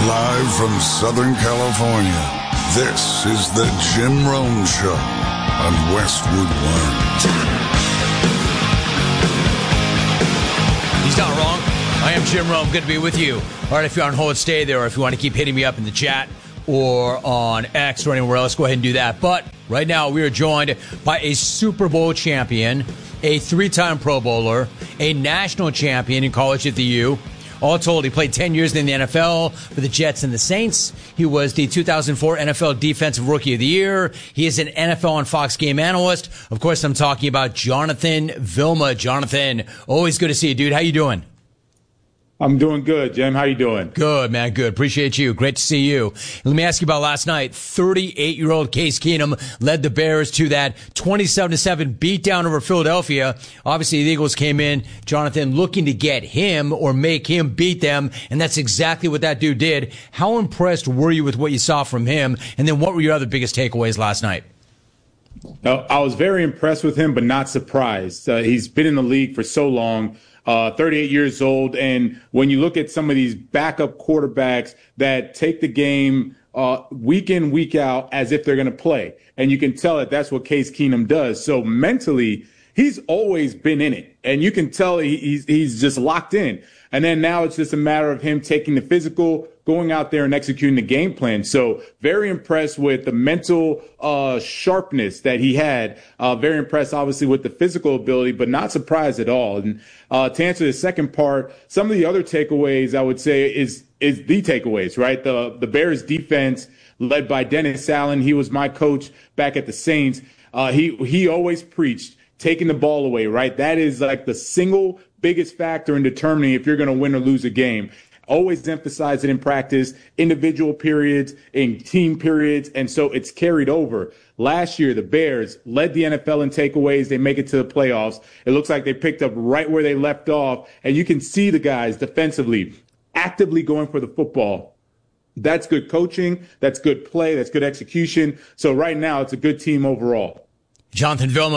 Live from Southern California, this is the Jim Rome Show on Westwood One. He's not wrong. I am Jim Rome. Good to be with you. All right, if you're on hold, stay there. Or if you want to keep hitting me up in the chat or on X or anywhere else, go ahead and do that. But right now, we are joined by a Super Bowl champion, a three-time Pro Bowler, a national champion in college at the U. All told, he played 10 years in the NFL for the Jets and the Saints. He was the 2004 NFL Defensive Rookie of the Year. He is an NFL on Fox game analyst. Of course, I'm talking about Jonathan Vilma. Jonathan, always good to see you, dude. How you doing? I'm doing good, Jim. How you doing? Good, man. Good. Appreciate you. Great to see you. Let me ask you about last night. 38-year-old Case Keenum led the Bears to that 27-7 beatdown over Philadelphia. Obviously, the Eagles came in, Jonathan, looking to get him or make him beat them, and that's exactly what that dude did. How impressed were you with what you saw from him? And then what were your other biggest takeaways last night? I was very impressed with him, but not surprised. He's been in the league for so long. 38 years old. And when you look at some of these backup quarterbacks that take the game week in, week out as if they're going to play, and you can tell that that's what Case Keenum does. So mentally, he's always been in it. And you can tell he's just locked in. And then now it's just a matter of him taking the physical, going out there and executing the game plan. So very impressed with the mental sharpness that he had. Very impressed, obviously, with the physical ability, but not surprised at all. And to answer the second part, some of the other takeaways I would say is the takeaways, right? The Bears defense led by Dennis Allen. He was my coach back at the Saints. He always preached taking the ball away, right? That is like the single biggest factor in determining if you're going to win or lose a game. Always emphasize it in practice, individual periods, in team periods, and so it's carried over. Last year, the Bears led the NFL in takeaways. They make it to the playoffs. It looks like they picked up right where they left off, and you can see the guys defensively actively going for the football. That's good coaching. That's good play. That's good execution. So right now, it's a good team overall. Jonathan Vilma.